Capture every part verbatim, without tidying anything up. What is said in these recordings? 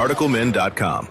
particle men dot com.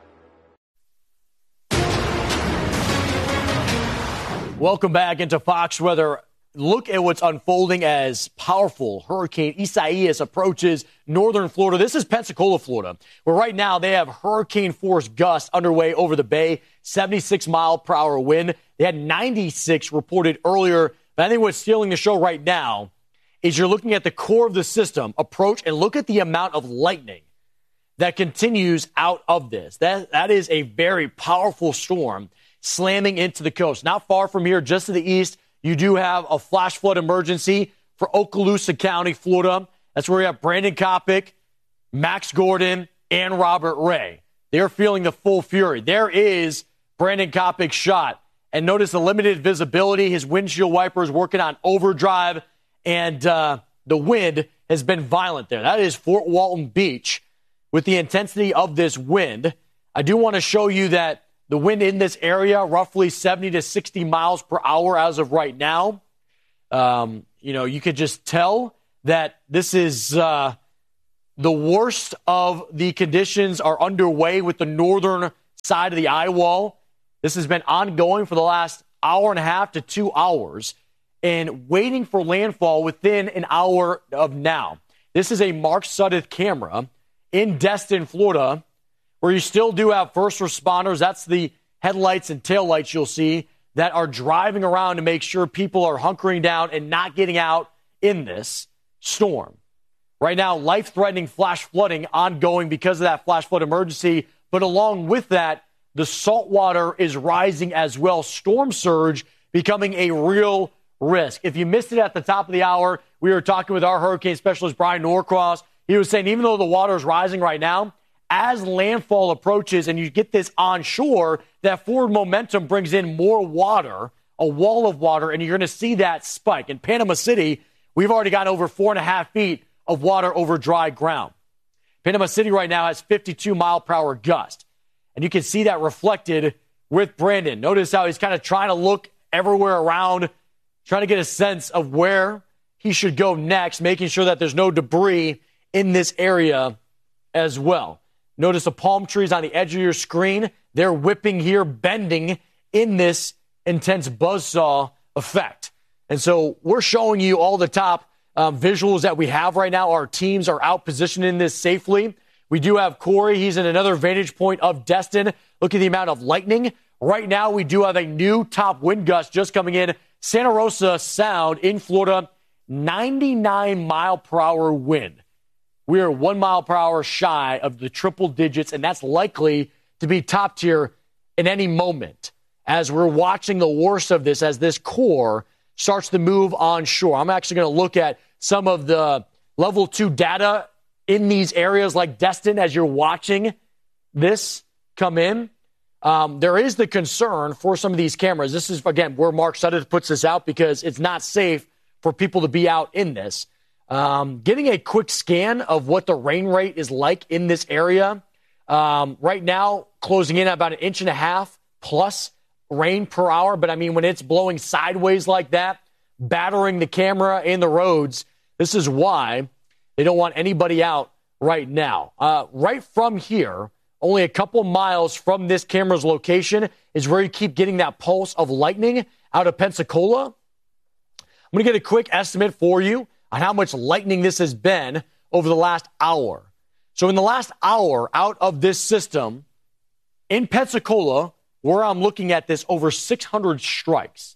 Welcome back into Fox Weather. Look at what's unfolding as powerful Hurricane Isaias approaches northern Florida. This is Pensacola, Florida, where right now they have hurricane-force gusts underway over the bay, seventy-six mile per hour wind. They had ninety-six reported earlier. But I think what's stealing the show right now is you're looking at the core of the system approach and look at the amount of lightning that continues out of this. That, that is a very powerful storm slamming into the coast. Not far from here, just to the east, you do have a flash flood emergency for Okaloosa County, Florida. That's where you have Brandon Kopic, Max Gordon, and Robert Ray. They're feeling the full fury. There is Brandon Kopic's shot. And notice the limited visibility. His windshield wipers working on overdrive. And uh, the wind has been violent there. That is Fort Walton Beach with the intensity of this wind. I do want to show you that the wind in this area, roughly seventy to sixty miles per hour as of right now. Um, you know, you could just tell that this is uh, the worst of the conditions are underway with the northern side of the eye wall. This has been ongoing for the last hour and a half to two hours and waiting for landfall within an hour of now. This is a Mark Sudduth camera in Destin, Florida, where you still do have first responders. That's the headlights and taillights you'll see that are driving around to make sure people are hunkering down and not getting out in this storm. Right now, life-threatening flash flooding ongoing because of that flash flood emergency. But along with that, the salt water is rising as well. Storm surge becoming a real risk. If you missed it at the top of the hour, we were talking with our hurricane specialist, Brian Norcross. He was saying even though the water is rising right now, as landfall approaches and you get this onshore, that forward momentum brings in more water, a wall of water, and you're going to see that spike. In Panama City, we've already got over four and a half feet of water over dry ground. Panama City right now has fifty-two mile per hour gust. And you can see that reflected with Brandon. Notice how he's kind of trying to look everywhere around, trying to get a sense of where he should go next, making sure that there's no debris in this area as well. Notice the palm trees on the edge of your screen. They're whipping here, bending in this intense buzzsaw effect. And so we're showing you all the top um, visuals that we have right now. Our teams are out positioned in this safely. We do have Corey. He's in another vantage point of Destin. Look at the amount of lightning. Right now, we do have a new top wind gust just coming in. Santa Rosa Sound in Florida, ninety-nine mile per hour wind. We are one mile per hour shy of the triple digits, and that's likely to be top tier in any moment as we're watching the worst of this as this core starts to move onshore. I'm actually going to look at some of the level two data in these areas like Destin as you're watching this come in. Um, there is the concern for some of these cameras. This is, again, where Mark Sudduth puts this out because it's not safe for people to be out in this. Um, getting a quick scan of what the rain rate is like in this area. Um, right now, closing in at about an inch and a half plus rain per hour. But, I mean, when it's blowing sideways like that, battering the camera and the roads, this is why they don't want anybody out right now. Uh, right from here, only a couple miles from this camera's location is where you keep getting that pulse of lightning out of Pensacola. I'm going to get a quick estimate for you on how much lightning this has been over the last hour. So in the last hour out of this system, in Pensacola, where I'm looking at this, over six hundred strikes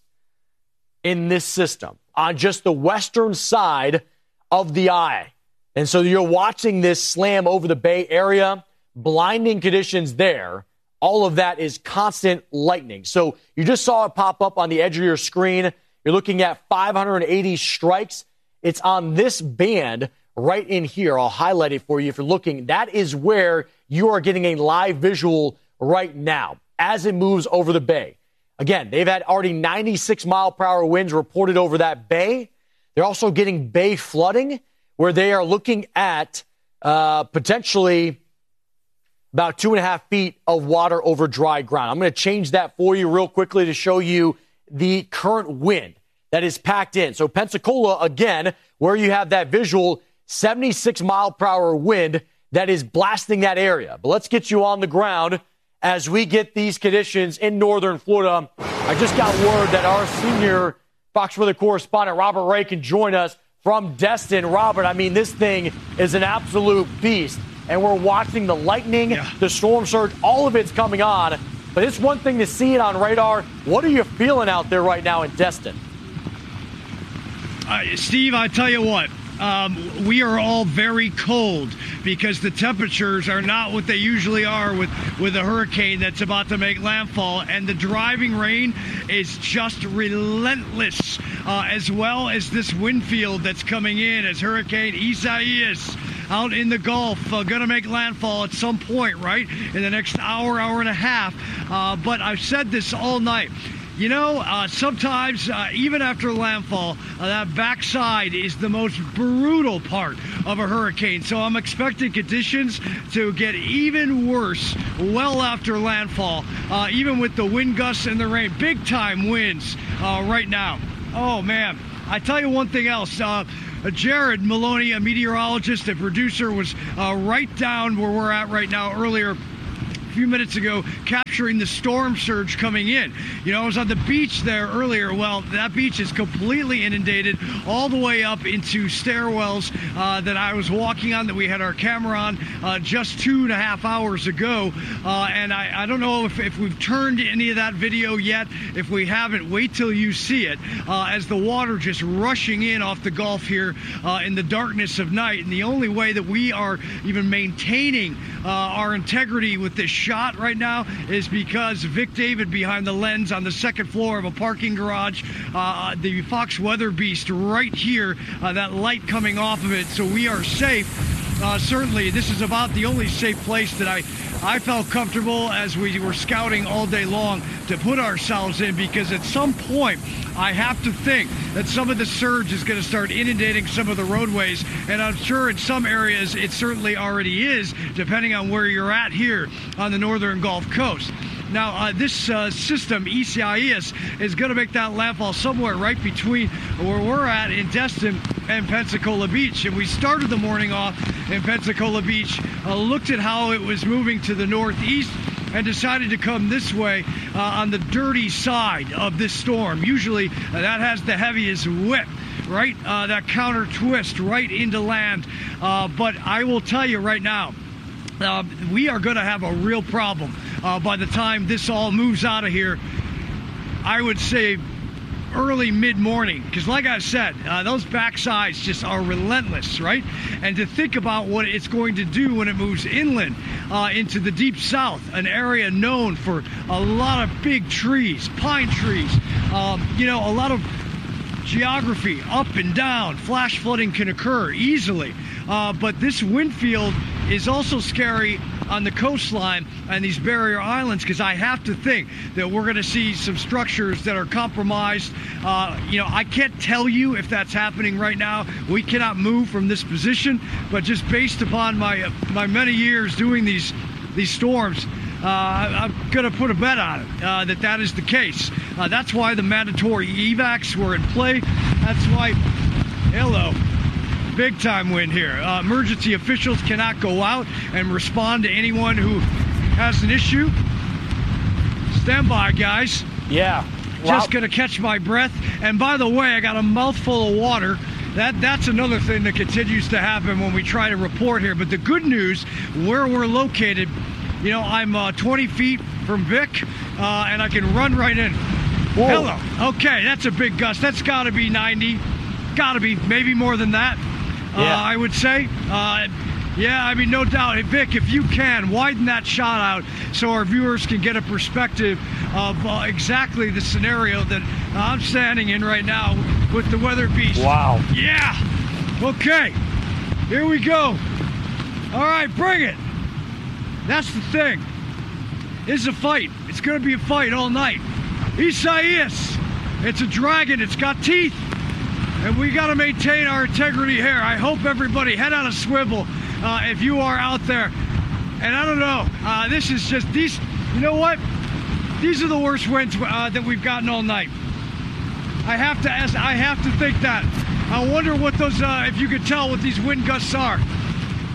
in this system on just the western side of the eye. And so you're watching this slam over the Bay Area, blinding conditions there. All of that is constant lightning. So you just saw it pop up on the edge of your screen. You're looking at five hundred eighty strikes. It's on this band right in here. I'll highlight it for you if you're looking. That is where you are getting a live visual right now as it moves over the bay. Again, they've had already ninety-six mile per hour winds reported over that bay. They're also getting bay flooding, where they are looking at uh, potentially about two and a half feet of water over dry ground. I'm going to change that for you real quickly to show you the current wind that is packed in. So Pensacola, again, where you have that visual seventy-six mile per hour wind, that is blasting that area. But let's get you on the ground as we get these conditions in northern Florida. I just got word that our senior Fox Weather correspondent, Robert Ray, can join us from Destin. Robert, I mean, this thing is an absolute beast. And we're watching the lightning, yeah. the storm surge, all of it's coming on. But it's one thing to see it on radar. What are you feeling out there right now in Destin? Uh, Steve, I tell you what, um, we are all very cold because the temperatures are not what they usually are with, with a hurricane that's about to make landfall. And the driving rain is just relentless, uh, as well as this wind field that's coming in as Hurricane Isaias out in the Gulf, uh, going to make landfall at some point, right, in the next hour, hour and a half. Uh, but I've said this all night. You know, uh, sometimes, uh, even after landfall, uh, that backside is the most brutal part of a hurricane. So I'm expecting conditions to get even worse well after landfall, uh, even with the wind gusts and the rain. Big time winds uh, right now. Oh, man. I tell you one thing else. Uh, Jared Maloney, a meteorologist and producer, was uh, right down where we're at right now earlier. Few minutes ago, capturing the storm surge coming in. You know, I was on the beach there earlier. Well, that beach is completely inundated all the way up into stairwells uh, that I was walking on, that we had our camera on uh, just two and a half hours ago. Uh, and I, I don't know if, if we've turned any of that video yet. If we haven't, wait till you see it uh, as the water just rushing in off the Gulf here uh, in the darkness of night. And the only way that we are even maintaining uh, our integrity with this shot right now is because Vic David behind the lens on the second floor of a parking garage, uh, the Fox Weather Beast right here, uh, that light coming off of it, so we are safe. Uh, certainly, this is about the only safe place that I, I felt comfortable as we were scouting all day long to put ourselves in, because at some point I have to think that some of the surge is going to start inundating some of the roadways, and I'm sure in some areas it certainly already is, depending on where you're at here on the northern Gulf Coast. Now, uh, this uh, system, Isaias, is going to make that landfall somewhere right between where we're at in Destin and Pensacola Beach. And we started the morning off in Pensacola Beach, uh, looked at how it was moving to the northeast, and decided to come this way uh, on the dirty side of this storm. Usually uh, that has the heaviest whip, right? Uh, that counter twist right into land. Uh, but I will tell you right now, uh, we are going to have a real problem uh, by the time this all moves out of here. I would say early mid-morning, because like I said, uh, those backsides just are relentless, right? And to think about what it's going to do when it moves inland uh, into the deep south, an area known for a lot of big trees, pine trees, um, you know, a lot of geography up and down. Flash flooding can occur easily, uh, but this wind field is also scary on the coastline and these barrier islands, because I have to think that we're going to see some structures that are compromised. Uh, you know, I can't tell you if that's happening right now. We cannot move from this position, but just based upon my my many years doing these these storms, uh, I'm going to put a bet on it uh, that that is the case. Uh, that's why the mandatory evacs were in play. That's why, hello. Big time wind here. Uh, emergency officials cannot go out and respond to anyone who has an issue. Stand by, guys. Yeah. Just gonna catch my breath. And by the way, I got a mouthful of water. That that's another thing that continues to happen when we try to report here. But the good news, where we're located, you know, I'm uh, twenty feet from Vic, uh, and I can run right in. Whoa. Hello. Okay, that's a big gust. That's got to be ninety. Got to be, maybe more than that. Yeah. Uh, I would say, uh, yeah, I mean, no doubt. Hey, Vic, if you can, widen that shot out so our viewers can get a perspective of uh, exactly the scenario that I'm standing in right now with the Weather Beast. Wow. Yeah. Okay. Here we go. All right, bring it. That's the thing. This is a fight. It's going to be a fight all night. Isaias. It's a dragon. It's got teeth. And we got to maintain our integrity here. I hope everybody head on a swivel uh, if you are out there. And I don't know, uh, this is just, these, you know what? These are the worst winds uh, that we've gotten all night. I have to ask, I have to think that. I wonder what those, uh, if you could tell what these wind gusts are.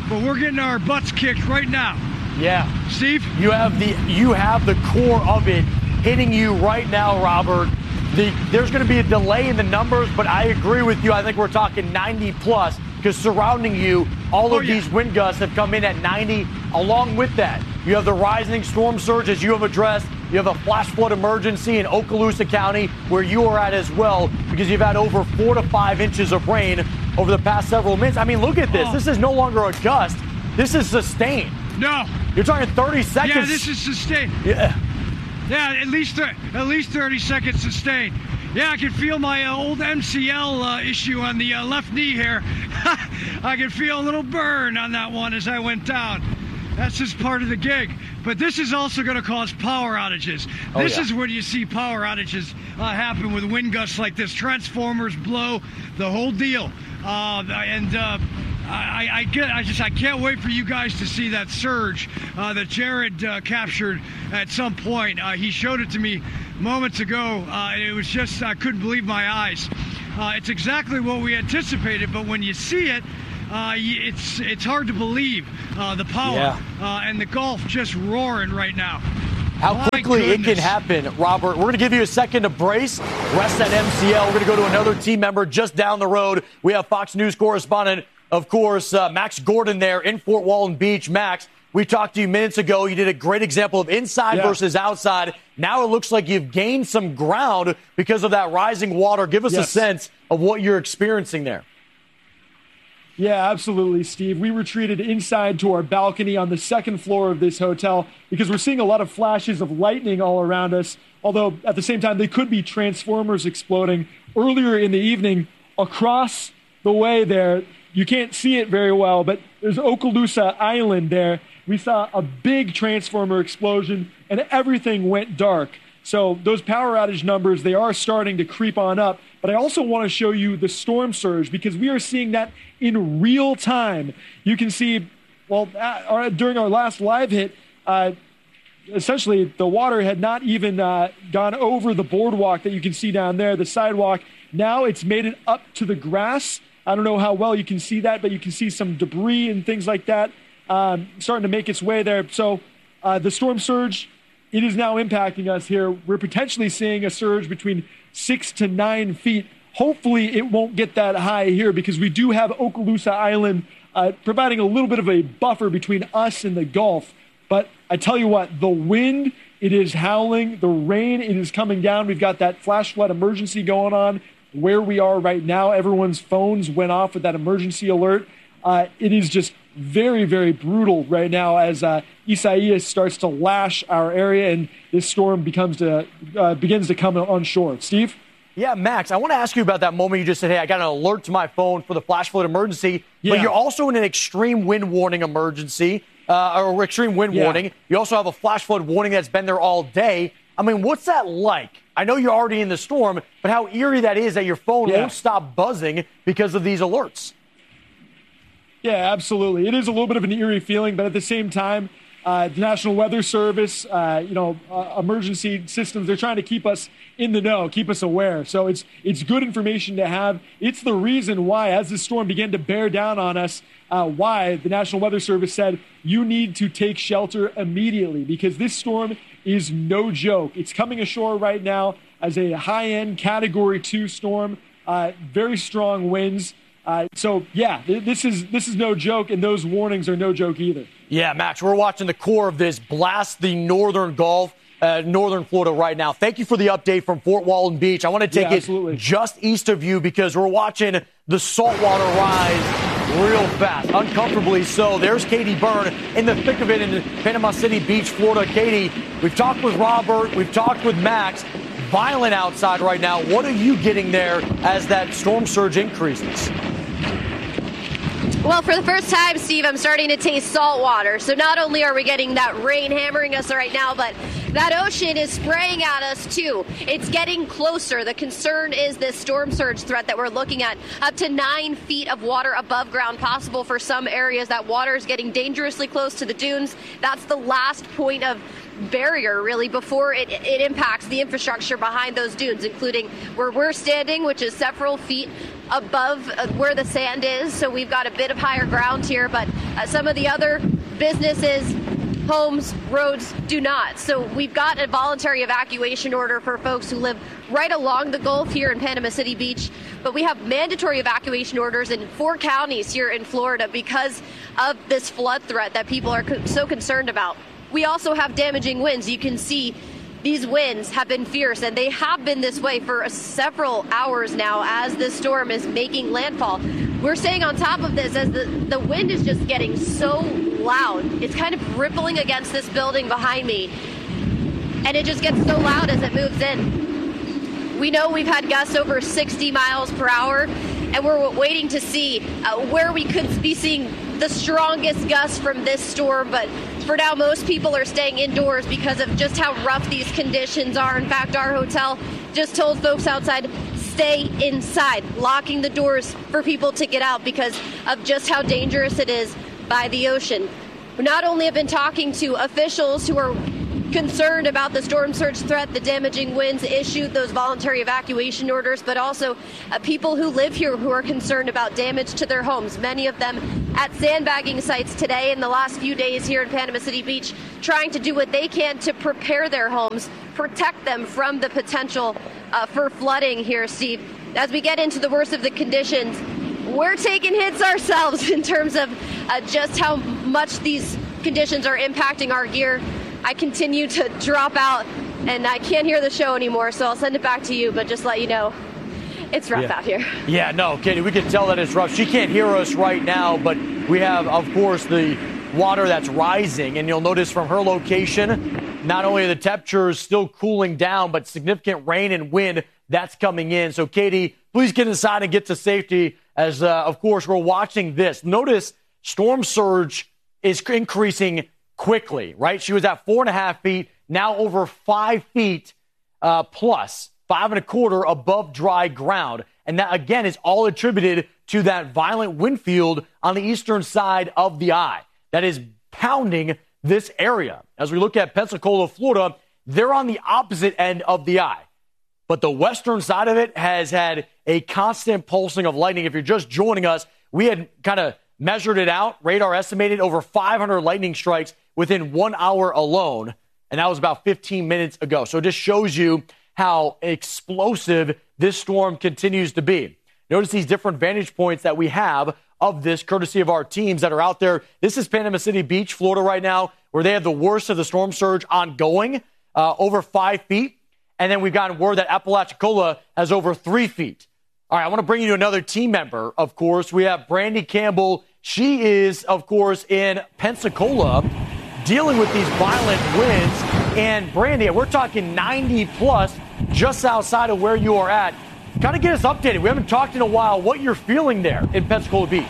but we're getting our butts kicked right now. Yeah. Steve? You have the you have the core of it hitting you right now, Robert. The, there's going to be a delay in the numbers, but I agree with you. I think we're talking ninety plus because surrounding you, all oh, of yeah. these wind gusts have come in at ninety. Along with that, you have the rising storm surge, as you have addressed. You have a flash flood emergency in Okaloosa County, where you are at as well, because you've had over four to five inches of rain over the past several minutes. I mean, look at this. Oh. This is no longer a gust. This is sustained. No. You're talking thirty seconds. Yeah, this is sustained. Yeah. Yeah, at least at least thirty seconds sustained. Yeah, I can feel my uh, old M C L uh, issue on the uh, left knee here. I can feel a little burn on that one as I went down. That's just part of the gig. But this is also going to cause power outages. Oh, this yeah. is when you see power outages uh, happen with wind gusts like this. Transformers blow, the whole deal. Uh, and uh, I, I get, I just, I can't wait for you guys to see that surge uh, that Jared uh, captured at some point. Uh, he showed it to me moments ago, uh, and it was just, I couldn't believe my eyes. Uh, it's exactly what we anticipated, but when you see it, uh, it's it's hard to believe uh, the power yeah. uh, and the Gulf just roaring right now. How My quickly goodness. it can happen, Robert. We're going to give you a second to brace. Rest that M C L. We're going to go to another team member just down the road. We have Fox News correspondent, of course, uh, Max Gordon there in Fort Walton Beach. Max, we talked to you minutes ago. You did a great example of inside yeah. versus outside. Now it looks like you've gained some ground because of that rising water. Give us yes. a sense of what you're experiencing there. Yeah, absolutely, Steve. We retreated inside to our balcony on the second floor of this hotel because we're seeing a lot of flashes of lightning all around us, although at the same time they could be transformers exploding. Earlier in the evening, across the way there, you can't see it very well, but there's Okaloosa Island there. We saw a big transformer explosion, and everything went dark. So those power outage numbers, they are starting to creep on up. But I also want to show you the storm surge because we are seeing that in real time. You can see, well, uh, during our last live hit, uh, essentially the water had not even uh, gone over the boardwalk that you can see down there, the sidewalk. Now it's made it up to the grass. I don't know how well you can see that, but you can see some debris and things like that um, starting to make its way there. So uh, the storm surge, it is now impacting us here. We're potentially seeing a surge between six to nine feet. Hopefully it won't get that high here because we do have Okaloosa Island uh, providing a little bit of a buffer between us and the Gulf. But I tell you what, the wind, it is howling. The rain, it is coming down. We've got that flash flood emergency going on where we are right now. Everyone's phones went off with that emergency alert. Uh, it is just very, very brutal right now as uh, Isaias starts to lash our area and this storm becomes to, uh, begins to come on shore. Steve? Yeah, Max, I want to ask you about that moment you just said, hey, I got an alert to my phone for the flash flood emergency, yeah. but you're also in an extreme wind warning emergency, uh, or extreme wind yeah. warning. You also have a flash flood warning that's been there all day. I mean, what's that like? I know you're already in the storm, but how eerie that is that your phone yeah. won't stop buzzing because of these alerts. Yeah, absolutely. It is a little bit of an eerie feeling, but at the same time, uh, the National Weather Service, uh, you know, uh, emergency systems, they're trying to keep us in the know, keep us aware. So it's it's good information to have. It's the reason why, as this storm began to bear down on us, uh, why the National Weather Service said you need to take shelter immediately because this storm is no joke. It's coming ashore right now as a high-end Category two storm, uh, very strong winds. Uh, so, yeah, th- this is this is no joke, and those warnings are no joke either. Yeah, Max, we're watching the core of this blast the northern Gulf, uh, northern Florida right now. Thank you for the update from Fort Walton Beach. I want to take yeah, it absolutely. just east of you because we're watching the saltwater rise real fast, uncomfortably so. There's Katie Byrne in the thick of it in Panama City Beach, Florida. Katie, we've talked with Robert, we've talked with Max. Violent outside right now. What are you getting there as that storm surge increases? Well, for the first time, Steve, I'm starting to taste salt water. So not only are we getting that rain hammering us right now, but that ocean is spraying at us too. It's getting closer. The concern is this storm surge threat that we're looking at, up to nine feet of water above ground possible for some areas. That water is getting dangerously close to the dunes. That's the last point of barrier, really, before it, it impacts the infrastructure behind those dunes, including where we're standing, which is several feet above uh, where the sand is. So we've got a bit of higher ground here, but uh, some of the other businesses, homes, roads do not. So we've got a voluntary evacuation order for folks who live right along the Gulf here in Panama City Beach. But we have mandatory evacuation orders in four counties here in Florida because of this flood threat that people are co- so concerned about. We also have damaging winds. You can see these winds have been fierce, and they have been this way for several hours now as this storm is making landfall. We're staying on top of this as the, the wind is just getting so loud. It's kind of rippling against this building behind me, and it just gets so loud as it moves in. We know we've had gusts over sixty miles per hour, and we're waiting to see uh, where we could be seeing the strongest gusts from this storm, but for now, most people are staying indoors because of just how rough these conditions are. In fact, our hotel just told folks outside, stay inside, locking the doors for people to get out because of just how dangerous it is by the ocean. We not only have been talking to officials who are concerned about the storm surge threat, the damaging winds, issued those voluntary evacuation orders, but also uh, people who live here who are concerned about damage to their homes. Many of them at sandbagging sites today in the last few days here in Panama City Beach, trying to do what they can to prepare their homes, protect them from the potential uh, for flooding here, Steve. As we get into the worst of the conditions, we're taking hits ourselves in terms of uh, just how much these conditions are impacting our gear. I continue to drop out, and I can't hear the show anymore, so I'll send it back to you, but just let you know, it's rough yeah. out here. Yeah, no, Katie, we can tell that it's rough. She can't hear us right now, but we have, of course, the water that's rising, and you'll notice from her location, not only are the temperatures still cooling down, but significant rain and wind that's coming in. So, Katie, please get inside and get to safety as, uh, of course, we're watching this. Notice storm surge is increasing quickly, right? She was at four and a half feet, now over five feet uh, plus, five and a quarter above dry ground. And that, again, is all attributed to that violent wind field on the eastern side of the eye that is pounding this area. As we look at Pensacola, Florida, they're on the opposite end of the eye. But the western side of it has had a constant pulsing of lightning. If you're just joining us, we had kind of measured it out. Radar estimated over five hundred lightning strikes within one hour alone, and that was about fifteen minutes ago. So it just shows you how explosive this storm continues to be. Notice these different vantage points that we have of this, courtesy of our teams that are out there. This is Panama City Beach, Florida right now, where they have the worst of the storm surge ongoing, uh, over five feet. And then we've gotten word that Apalachicola has over three feet. All right, I want to bring you to another team member, of course. We have Brandy Campbell. She is, of course, in Pensacola, dealing with these violent winds. And Brandy, we're talking ninety plus just outside of where you are at. Kind of get us updated. We haven't talked in a while. What you're feeling there in Pensacola Beach?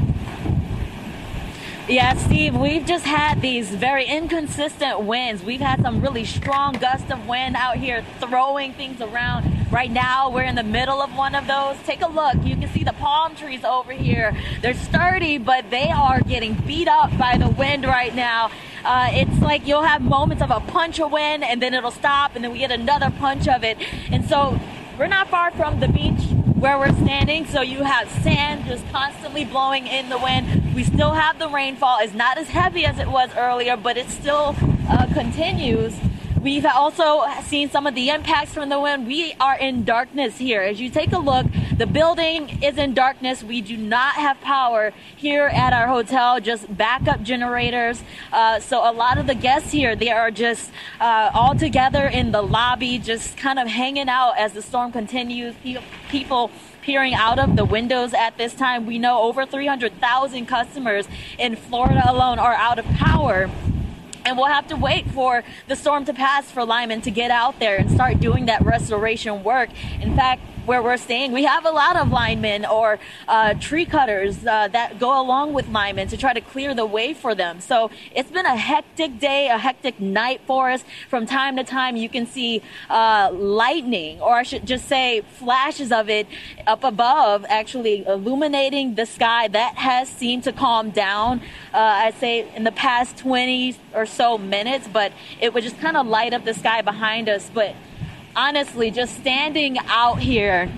Yeah, Steve, we've just had these very inconsistent winds. We've had some really strong gusts of wind out here throwing things around. Right now, we're in the middle of one of those. Take a look. You can see the palm trees over here. They're sturdy, but they are getting beat up by the wind right now. Uh, it's like you'll have moments of a punch of wind, and then it'll stop, and then we get another punch of it. And so we're not far from the beach where we're standing, so you have sand just constantly blowing in the wind. We still have the rainfall. It's not as heavy as it was earlier, but it still uh, continues. We've also seen some of the impacts from the wind. We are in darkness here. As you take a look, the building is in darkness. We do not have power here at our hotel, just backup generators. Uh, so a lot of the guests here, they are just uh, all together in the lobby, just kind of hanging out as the storm continues. People peering out of the windows at this time. We know over three hundred thousand customers in Florida alone are out of power. And we'll have to wait for the storm to pass for linemen to get out there and start doing that restoration work. In fact, where we're staying, we have a lot of linemen or uh, tree cutters uh, that go along with linemen to try to clear the way for them. So it's been a hectic day, a hectic night for us. From time to time, you can see uh, lightning, or I should just say flashes of it up above, actually illuminating the sky. That has seemed to calm down, uh, I'd say, in the past twenty or so minutes, but it would just kind of light up the sky behind us. But honestly, just standing out here,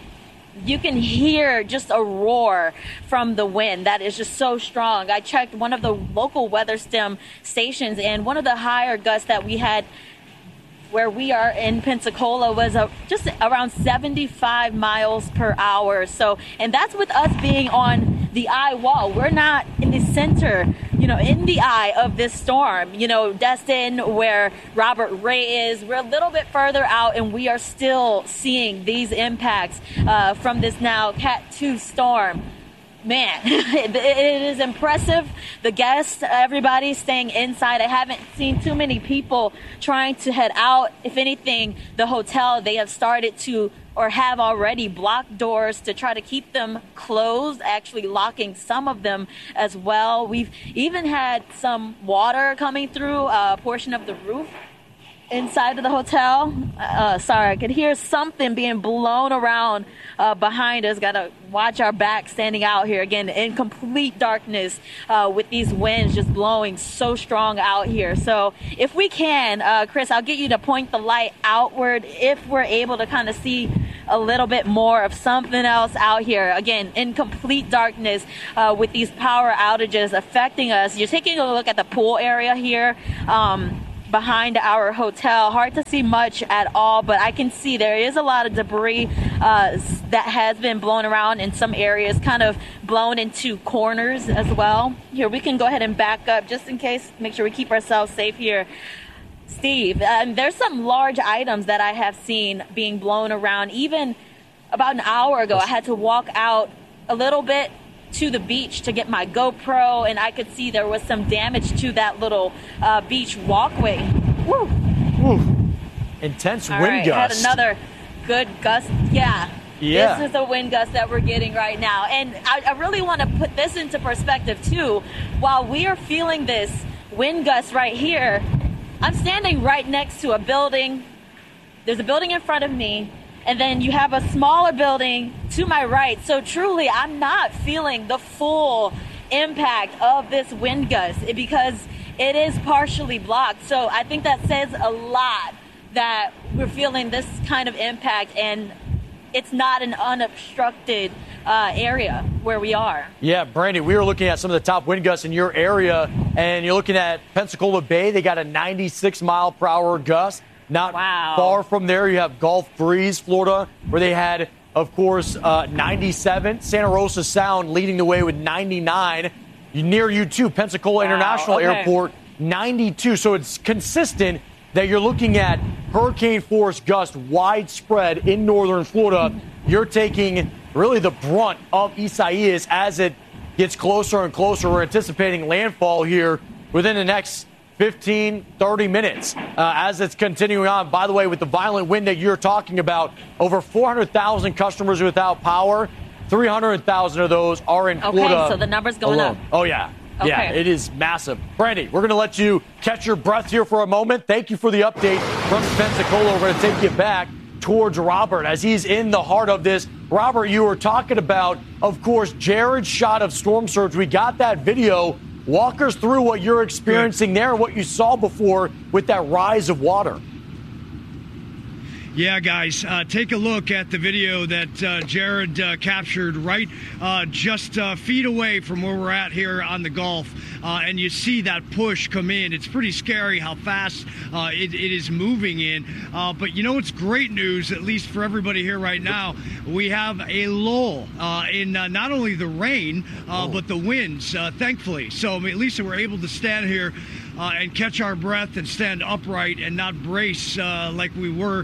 you can hear just a roar from the wind that is just so strong. I checked one of the local weather stem stations, and one of the higher gusts that we had where we are in Pensacola was a, just around seventy-five miles per hour. So, and that's with us being on the eye wall. We're not in the center, you know, in the eye of this storm. You know, Destin, where Robert Ray is, we're a little bit further out, and we are still seeing these impacts uh, from this now Cat two storm. Man, it is impressive. The guests, everybody staying inside. I haven't seen too many people trying to head out. If anything, the hotel, they have started to or have already blocked doors to try to keep them closed, actually locking some of them as well. We've even had some water coming through a portion of the roof inside of the hotel. Uh, sorry, I could hear something being blown around uh, behind us. Got to watch our back standing out here again in complete darkness uh, with these winds just blowing so strong out here. So if we can, uh, Chris, I'll get you to point the light outward if we're able to kind of see a little bit more of something else out here. Again, in complete darkness uh, with these power outages affecting us. You're taking a look at the pool area here. Um, behind our hotel. Hard to see much at all, but I can see there is a lot of debris uh, that has been blown around in some areas, kind of blown into corners as well. Here, we can go ahead and back up just in case, make sure we keep ourselves safe here. Steve, um, there's some large items that I have seen being blown around. Even about an hour ago, I had to walk out a little bit to the beach to get my GoPro, and I could see there was some damage to that little uh, beach walkway. Woo. Woo. Intense All wind right, gust. Had another good gust. Yeah. Yeah. This is the wind gust that we're getting right now. And I, I really want to put this into perspective, too. While we are feeling this wind gust right here, I'm standing right next to a building. There's a building in front of me, and then you have a smaller building to my right. So truly, I'm not feeling the full impact of this wind gust because it is partially blocked. So I think that says a lot that we're feeling this kind of impact, and it's not an unobstructed uh, area where we are. Yeah, Brandy, we were looking at some of the top wind gusts in your area, and you're looking at Pensacola Bay. They got a ninety-six mile per hour gust. Not wow. far from there, you have Gulf Breeze, Florida, where they had, of course, uh, ninety-seven. Santa Rosa Sound leading the way with ninety-nine. Near you, too, Pensacola wow. International okay. Airport, ninety-two. So it's consistent that you're looking at hurricane force gusts widespread in northern Florida. You're taking really the brunt of Isaias as it gets closer and closer. We're anticipating landfall here within the next fifteen, thirty minutes uh, as it's continuing on. By the way, with the violent wind that you're talking about, over four hundred thousand customers without power. three hundred thousand of those are in Florida. Okay, so the number's going alone. up. Oh, yeah. Okay. Yeah, it is massive. Brandy, we're going to let you catch your breath here for a moment. Thank you for the update from Pensacola. We're going to take you back towards Robert as he's in the heart of this. Robert, you were talking about, of course, Jared's shot of storm surge. We got that video. Walk us through what you're experiencing there and what you saw before with that rise of water. Yeah, guys, uh, take a look at the video that uh, Jared uh, captured right uh, just uh, feet away from where we're at here on the Gulf. Uh, and you see that push come in. It's pretty scary how fast uh, it, it is moving in. Uh, but you know what's great news, at least for everybody here right now? We have a lull uh, in uh, not only the rain, uh, oh. but the winds, uh, thankfully. So I mean, at least we're able to stand here Uh, and catch our breath and stand upright and not brace uh, like we were uh,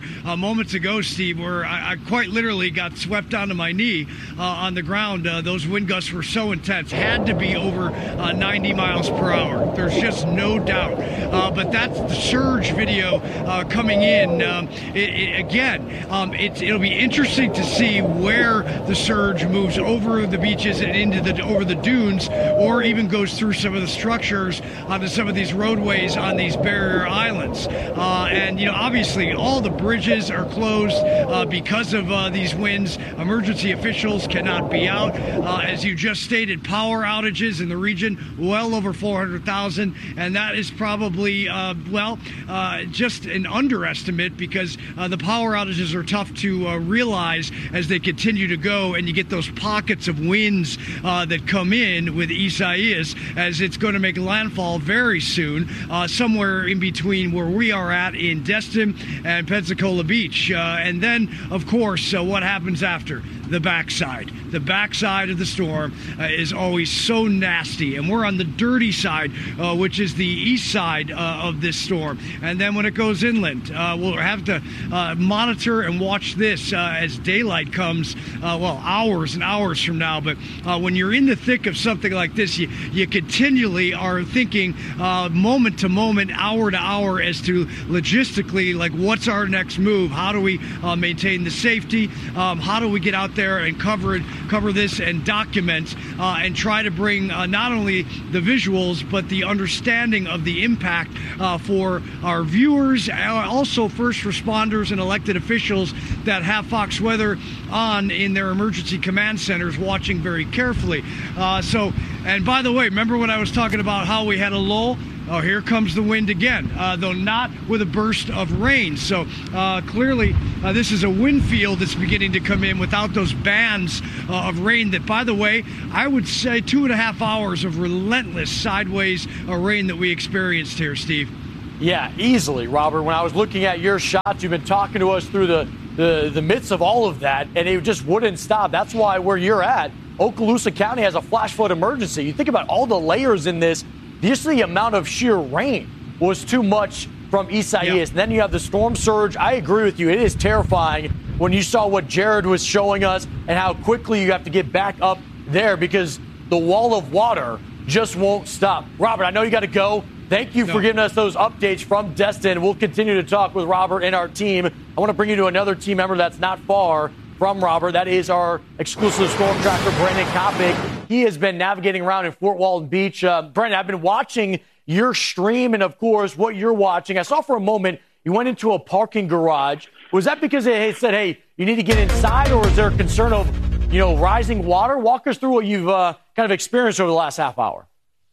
moments ago, Steve, where I, I quite literally got swept onto my knee uh, on the ground. Uh, those wind gusts were so intense, had to be over uh, ninety miles per hour. There's just no doubt. Uh, but that's the surge video uh, coming in. Um, it, it, again, um, it, it'll be interesting to see where the surge moves over the beaches and into the over the dunes, or even goes through some of the structures onto some of these roadways on these barrier islands. Uh, and, you know, obviously all the bridges are closed uh, because of uh, these winds. Emergency officials cannot be out. Uh, as you just stated, power outages in the region, well over four hundred thousand. And that is probably, uh, well, uh, just an underestimate, because uh, the power outages are tough to uh, realize as they continue to go, and you get those pockets of winds uh, that come in with Isaias, as it's going to make landfall very soon, uh, somewhere in between where we are at in Destin and Pensacola Beach. Uh, and then, of course, uh, what happens after? The backside. The backside of the storm uh, is always so nasty, and we're on the dirty side, uh, which is the east side uh, of this storm. And then when it goes inland, uh, we'll have to uh, monitor and watch this uh, as daylight comes, uh, well, hours and hours from now. But uh, when you're in the thick of something like this, you, you continually are thinking uh, moment to moment, hour to hour, as to logistically, like, what's our next move? How do we uh, maintain the safety? Um, how do we get out there and cover it, cover this and document uh, and try to bring uh, not only the visuals but the understanding of the impact uh, for our viewers, uh, also first responders and elected officials that have Fox Weather on in their emergency command centers, watching very carefully. Uh, so, and by the way, remember when I was talking about how we had a lull? Oh, here comes the wind again, uh, though not with a burst of rain. So uh, clearly uh, this is a wind field that's beginning to come in without those bands uh, of rain that, by the way, I would say two and a half hours of relentless sideways uh, rain that we experienced here, Steve. Yeah, easily, Robert. When I was looking at your shots, you've been talking to us through the, the, the midst of all of that, and it just wouldn't stop. That's why where you're at, Okaloosa County has a flash flood emergency. You think about all the layers in this. Just the amount of sheer rain was too much from Isaias. Yeah. And then you have the storm surge. I agree with you. It is terrifying when you saw what Jared was showing us and how quickly you have to get back up there, because the wall of water just won't stop. Robert, I know you got to go. Thank you no. for giving us those updates from Destin. We'll continue to talk with Robert and our team. I want to bring you to another team member that's not far from Robert. That is our exclusive storm tracker, Brandon Kopic. He has been navigating around in Fort Walton Beach. Uh, Brandon, I've been watching your stream and, of course, what you're watching. I saw for a moment you went into a parking garage. Was that because they said, hey, you need to get inside, or is there a concern of, you know, rising water? Walk us through what you've uh, kind of experienced over the last half hour.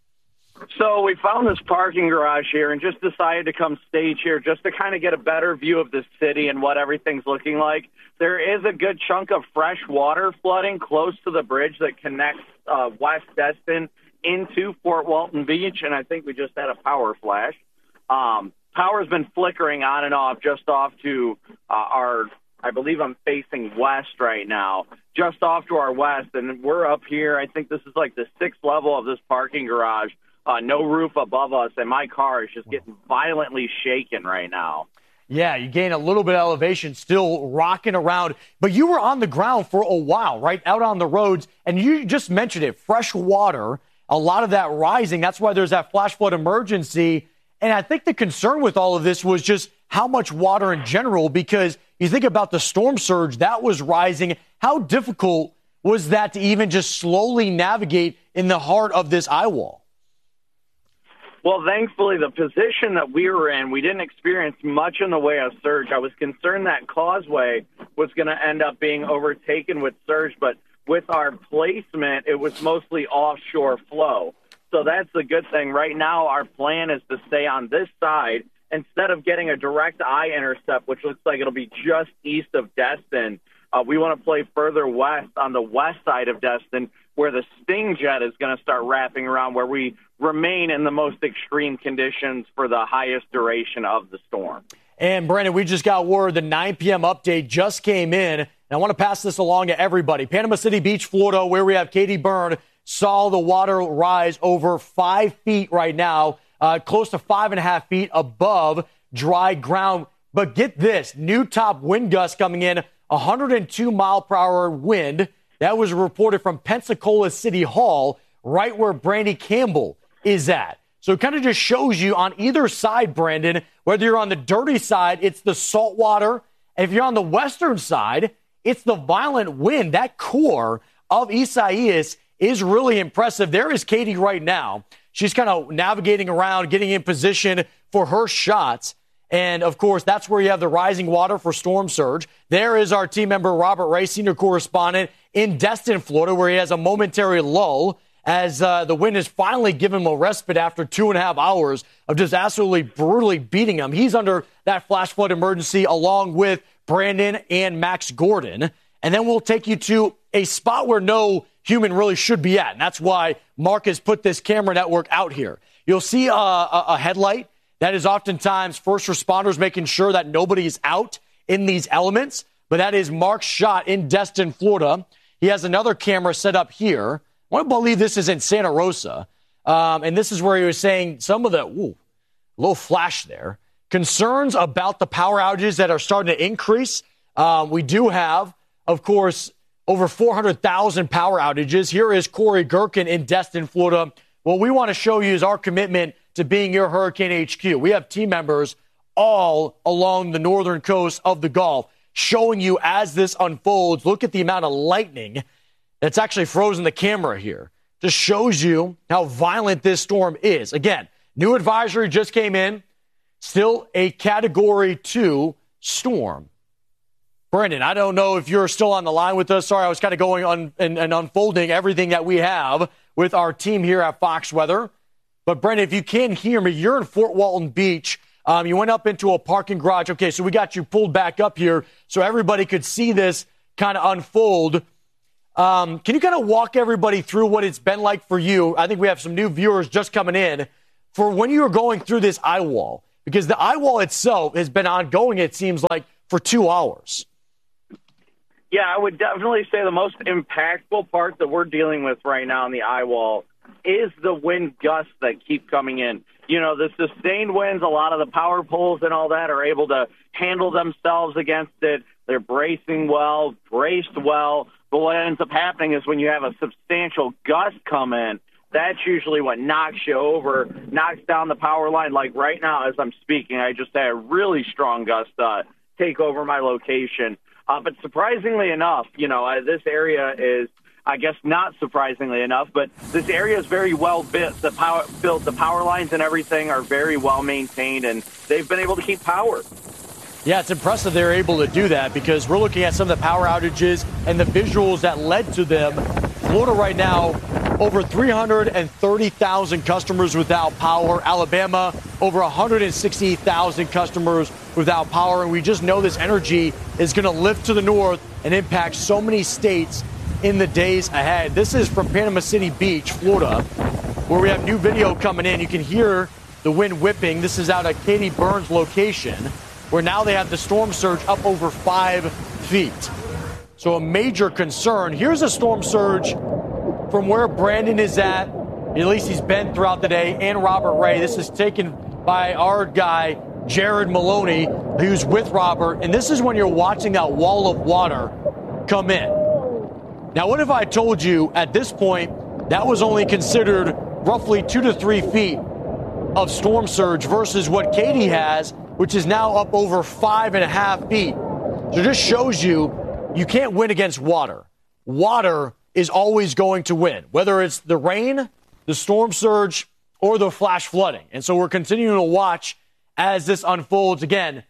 So we found this parking garage here and just decided to come stage here just to kind of get a better view of the city and what everything's looking like. There is a good chunk of fresh water flooding close to the bridge that connects uh, West Destin into Fort Walton Beach, and I think we just had a power flash. Um, power's been flickering on and off just off to uh, our, I believe I'm facing west right now, just off to our west, and we're up here. I think this is like the sixth level of this parking garage. Uh, no roof above us, and my car is just getting violently shaken right now. Yeah, you gain a little bit of elevation, still rocking around. But you were on the ground for a while, right, out on the roads, and you just mentioned it, fresh water, a lot of that rising. That's why there's that flash flood emergency. And I think the concern with all of this was just how much water in general, because you think about the storm surge, that was rising. How difficult was that to even just slowly navigate in the heart of this eye wall? Well, thankfully, the position that we were in, we didn't experience much in the way of surge. I was concerned that causeway was going to end up being overtaken with surge, but with our placement, it was mostly offshore flow. So that's the good thing. Right now, our plan is to stay on this side instead of getting a direct eye intercept, which looks like it'll be just east of Destin. Uh, we want to play further west on the west side of Destin, where the Sting jet is going to start wrapping around, where we remain in the most extreme conditions for the highest duration of the storm. And, Brandon, we just got word the nine p.m. update just came in, and I want to pass this along to everybody. Panama City Beach, Florida, where we have Katie Byrne, saw the water rise over five feet right now, uh, close to five and a half feet above dry ground. But get this, new top wind gusts coming in, one hundred two mile per hour wind. That was reported from Pensacola City Hall, right where Brandy Campbell is at. So it kind of just shows you on either side, Brandon, whether you're on the dirty side, it's the salt water. If you're on the western side, it's the violent wind. That core of Isaias is really impressive. There is Katie right now. She's kind of navigating around, getting in position for her shots. And, of course, that's where you have the rising water for storm surge. There is our team member, Robert Ray, senior correspondent in Destin, Florida, where he has a momentary lull as uh, the wind has finally given him a respite after two and a half hours of just absolutely brutally beating him. He's under that flash flood emergency along with Brandon and Max Gordon. And then we'll take you to a spot where no human really should be at. And that's why Mark has put this camera network out here. You'll see a, a, a headlight. That is oftentimes first responders making sure that nobody is out in these elements. But that is Mark's shot in Destin, Florida. He has another camera set up here. I want to believe this is in Santa Rosa. Um, and this is where he was saying some of the, ooh, little flash there. Concerns about the power outages that are starting to increase. Um, we do have, of course, over four hundred thousand power outages. Here is Corey Gherkin in Destin, Florida. What we want to show you is our commitment to being your Hurricane H Q. We have team members all along the northern coast of the Gulf showing you as this unfolds. Look at the amount of lightning that's actually frozen the camera here. Just shows you how violent this storm is. Again, new advisory just came in. Still a Category two storm. Brendan, I don't know if you're still on the line with us. Sorry, I was kind of going on and, and unfolding everything that we have with our team here at Fox Weather. But, Brendan, if you can hear me, you're in Fort Walton Beach. Um, you went up into a parking garage. Okay, so we got you pulled back up here so everybody could see this kind of unfold. Um, can you kind of walk everybody through what it's been like for you? I think we have some new viewers just coming in for when you were going through this eye wall, because the eye wall itself has been ongoing, it seems like, for two hours. Yeah, I would definitely say the most impactful part that we're dealing with right now on the eye wall is the wind gusts that keep coming in. You know, the sustained winds, a lot of the power poles and all that are able to handle themselves against it. They're bracing well, braced well. But what ends up happening is when you have a substantial gust come in, that's usually what knocks you over, knocks down the power line. Like right now, as I'm speaking, I just had a really strong gust uh, take over my location. Uh, but surprisingly enough, you know, uh, this area is, I guess not surprisingly enough, but this area is very well built. The power built, the power lines and everything are very well maintained, and they've been able to keep power. Yeah, it's impressive they're able to do that because we're looking at some of the power outages and the visuals that led to them. Florida right now, over three hundred thirty thousand customers without power. Alabama, over one hundred sixty thousand customers without power. And we just know this energy is going to lift to the north and impact so many states in the days ahead. This is from Panama City Beach, Florida, where we have new video coming in. You can hear the wind whipping. This is out at Katie Burns' location, where now they have the storm surge up over five feet. So a major concern. Here's a storm surge from where Brandon is at. At least he's been throughout the day, and Robert Ray. This is taken by our guy, Jared Maloney, who's with Robert. And this is when you're watching that wall of water come in. Now, what if I told you at this point that was only considered roughly two to three feet of storm surge versus what Katie has, which is now up over five and a half feet. So it just shows you you can't win against water. Water is always going to win, whether it's the rain, the storm surge, or the flash flooding. And so we're continuing to watch as this unfolds. Again,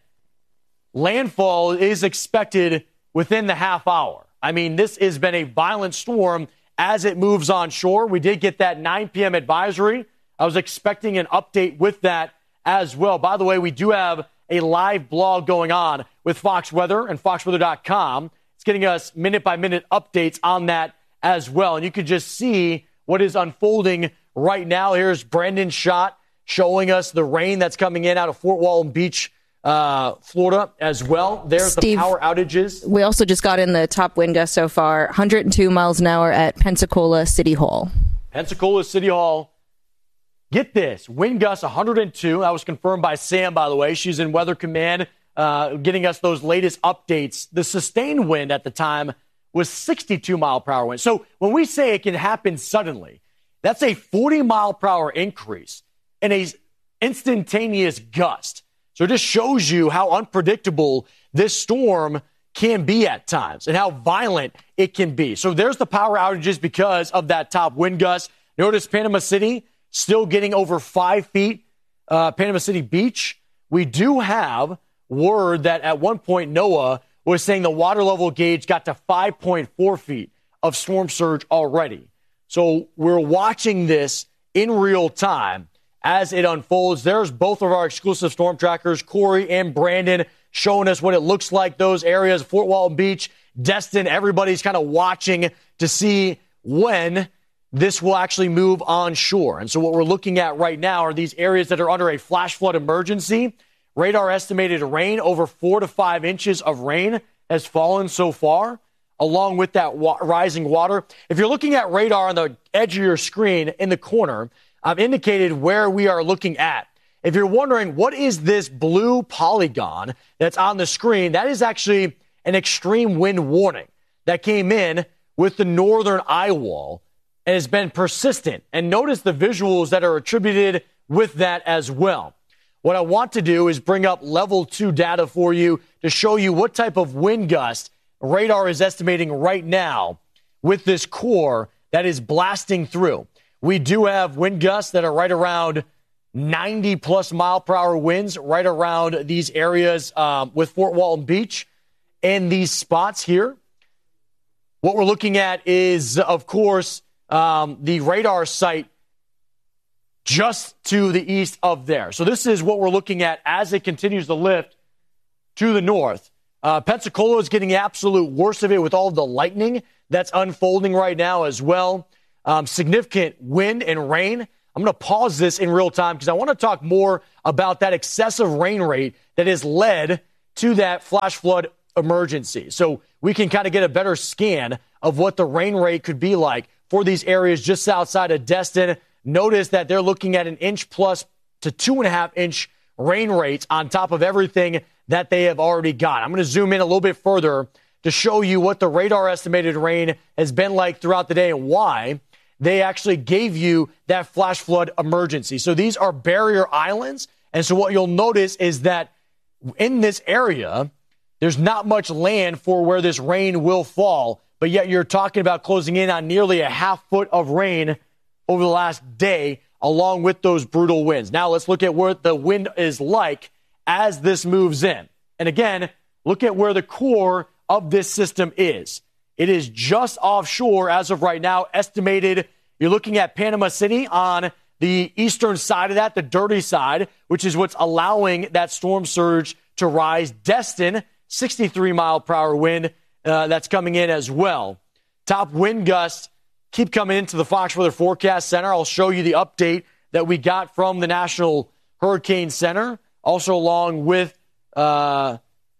landfall is expected within the half hour. I mean, this has been a violent storm as it moves on shore. We did get that nine p.m. advisory. I was expecting an update with that as well. By the way, we do have a live blog going on with Fox Weather and fox weather dot com. It's getting us minute-by-minute updates on that as well. And you can just see what is unfolding right now. Here's Brandon's shot showing us the rain that's coming in out of Fort Walton Beach, uh, Florida as well. There's Steve, the power outages. We also just got in the top wind gust so far, one hundred two miles an hour at Pensacola City Hall. Pensacola City Hall. Get this, wind gusts one hundred two. That was confirmed by Sam, by the way. She's in Weather Command uh, getting us those latest updates, the sustained wind at the time was sixty-two mile per hour wind. So when we say it can happen suddenly, that's a forty mile per hour increase in a instantaneous gust. So it just shows you how unpredictable this storm can be at times and how violent it can be. So there's the power outages because of that top wind gust. Notice Panama City still getting over five feet. Uh, Panama City Beach, we do have word that at one point NOAA was saying the water level gauge got to five point four feet of storm surge already. So we're watching this in real time as it unfolds. There's both of our exclusive storm trackers, Corey and Brandon, showing us what it looks like, those areas, Fort Walton Beach, Destin. Everybody's kind of watching to see when this will actually move on shore. And so what we're looking at right now are these areas that are under a flash flood emergency. Radar estimated rain over four to five inches of rain has fallen so far, along with that wa- rising water. If you're looking at radar on the edge of your screen in the corner, I've indicated where we are looking at. If you're wondering, what is this blue polygon that's on the screen? That is actually an extreme wind warning that came in with the northern eye wall and has been persistent. And notice the visuals that are attributed with that as well. What I want to do is bring up level two data for you to show you what type of wind gust radar is estimating right now with this core that is blasting through. We do have wind gusts that are right around ninety plus mile per hour winds right around these areas um, with Fort Walton Beach and these spots here. What we're looking at is, of course, um, the radar site just to the east of there. So this is what we're looking at as it continues to lift to the north. Uh, Pensacola is getting the absolute worst of it with all of the lightning that's unfolding right now as well. Um, significant wind and rain. I'm going to pause this in real time because I want to talk more about that excessive rain rate that has led to that flash flood emergency. So we can kind of get a better scan of what the rain rate could be like for these areas just outside of Destin. Notice that they're looking at an inch plus to two and a half inch rain rates on top of everything that they have already got. I'm going to zoom in a little bit further to show you what the radar estimated rain has been like throughout the day and why they actually gave you that flash flood emergency. So these are barrier islands. And so what you'll notice is that in this area, there's not much land for where this rain will fall. But yet you're talking about closing in on nearly a half foot of rain over the last day, along with those brutal winds. Now let's look at what the wind is like as this moves in. And again, look at where the core of this system is. It is just offshore as of right now, estimated. You're looking at Panama City on the eastern side of that, the dirty side, which is what's allowing that storm surge to rise. Destin, sixty-three mile per hour wind uh, that's coming in as well. Top wind gusts keep coming into the Fox Weather Forecast Center. I'll show you the update that we got from the National Hurricane Center, also along with uh,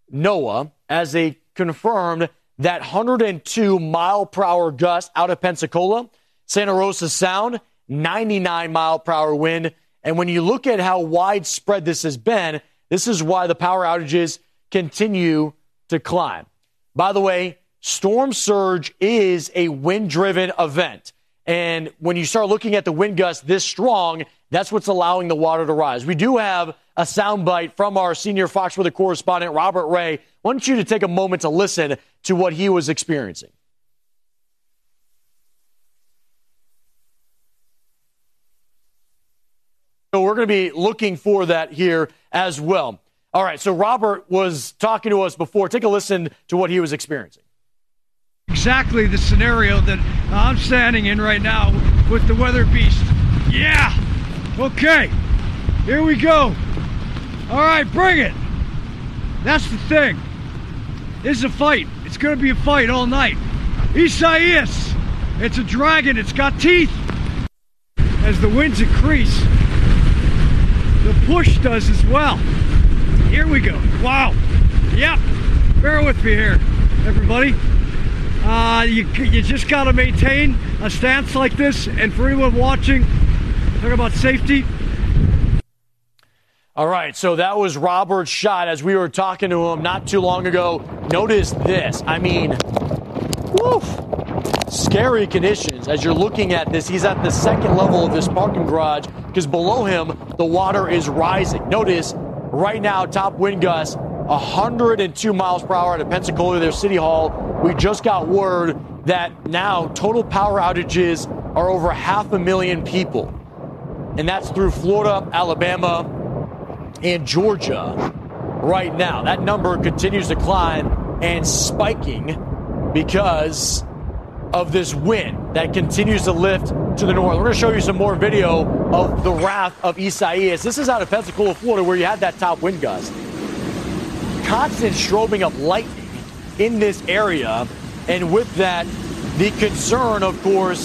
NOAA, as they confirmed that one hundred two mile per hour gust out of Pensacola. Santa Rosa Sound, ninety-nine mile per hour wind. And when you look at how widespread this has been, this is why the power outages continue to climb. By the way, storm surge is a wind-driven event. And when you start looking at the wind gusts this strong, that's what's allowing the water to rise. We do have a soundbite from our senior Fox Weather correspondent, Robert Ray. I want you to take a moment to listen to what he was experiencing. So we're going to be looking for that here as well. All right, so Robert was talking to us before. Take a listen to what he was experiencing. Exactly the scenario that I'm standing in right now with the weather beast. Yeah! Okay, here we go. All right, bring it. That's the thing. This is a fight. It's going to be a fight all night. Isaias, it's a dragon. It's got teeth. As the winds increase, the push does as well. Here we go. Wow. Yep. Bear with me here, everybody. Uh, you, you just got to maintain a stance like this. And for anyone watching, talk about safety. All All right, so that was Robert's shot as we were talking to him not too long ago. Notice this. I mean, woof. Scary conditions as you're looking at this. He's at the second level of this parking garage because below him, the water is rising. Notice right now, top wind gusts, one hundred two miles per hour out of Pensacola, their city hall. We just got word that now total power outages are over half a million people. And that's through Florida, Alabama, and Georgia right now. That number continues to climb and spiking because of this wind that continues to lift to the north. We're going to show you some more video of the wrath of Isaias. This is out of Pensacola, Florida, where you had that top wind gust. Constant strobing of lightning in this area, and with that, the concern, of course,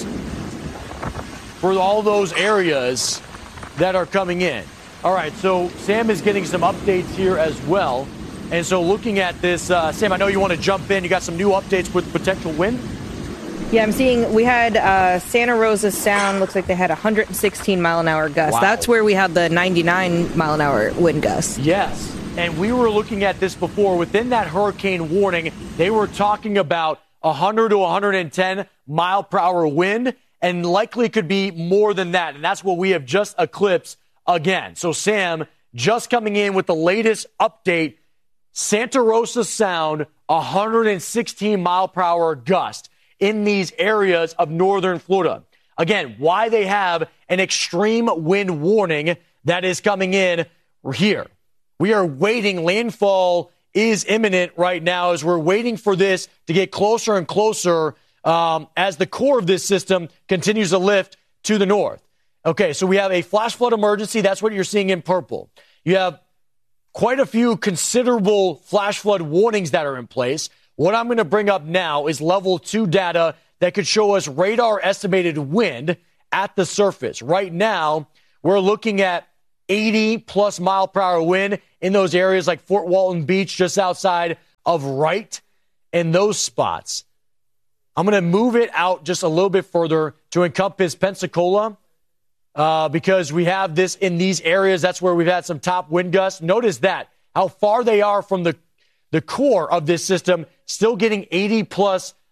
for all those areas that are coming in. All right, so Sam is getting some updates here as well. And so looking at this, uh, Sam, I know you want to jump in. You got some new updates with potential wind? Yeah, I'm seeing we had uh, Santa Rosa Sound. Looks like they had one hundred sixteen mile an hour gusts. Wow. That's where we had the ninety-nine mile an hour wind gusts. Yes, and we were looking at this before. Within that hurricane warning, they were talking about one hundred to one hundred ten mile per hour wind, and likely could be more than that. And that's what we have just eclipsed again. So Sam, just coming in with the latest update, Santa Rosa Sound, one hundred sixteen mile per hour gust in these areas of northern Florida. Again, why they have an extreme wind warning that is coming in here. We are waiting. Landfall is imminent right now as we're waiting for this to get closer and closer um, as the core of this system continues to lift to the north. Okay, so we have a flash flood emergency. That's what you're seeing in purple. You have quite a few considerable flash flood warnings that are in place. What I'm going to bring up now is level two data that could show us radar estimated wind at the surface. Right now, we're looking at eighty plus mile per hour wind in those areas like Fort Walton Beach, just outside of Wright, and those spots. I'm going to move it out just a little bit further to encompass Pensacola uh, because we have this in these areas. That's where we've had some top wind gusts. Notice that, how far they are from the, the core of this system, still getting eighty plus